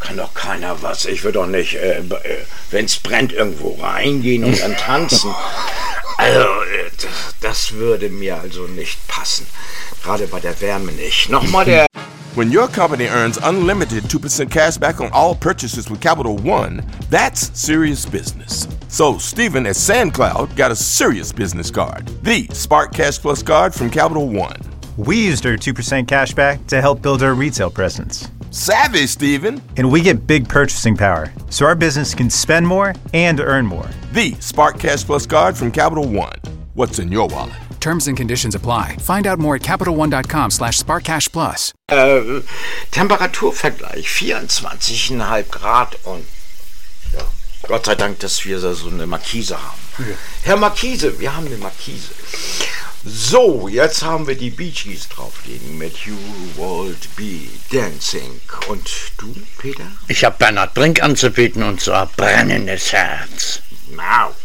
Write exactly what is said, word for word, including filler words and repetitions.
kann doch keiner was. Ich würde doch nicht, äh, äh, wenn es brennt, irgendwo reingehen und dann tanzen. Also, äh, das würde mir also nicht passen. Gerade bei der Wärme nicht. Nochmal der... When your company earns unlimited two percent cash back on all purchases with Capital One, that's serious business. So Stephen at SandCloud got a serious business card. The Spark Cash Plus card from Capital One. We used our two percent cash back to help build our retail presence. Savvy, Stephen. And we get big purchasing power, so our business can spend more and earn more. The Spark Cash Plus card from Capital One. What's in your wallet? Terms and conditions apply. Find out more at CapitalOne.com slash SparkCashPlus. Äh, Temperaturvergleich, vierundzwanzig Komma fünf Grad und ja, Gott sei Dank, dass wir so eine Markise haben. Ja. Herr Markise, wir haben eine Markise. So, jetzt haben wir die Bee Gees drauflegen mit You Would Be Dancing. Und du, Peter? Ich habe Bernhard Brink anzubieten und zwar Brennendes Herz. Wow.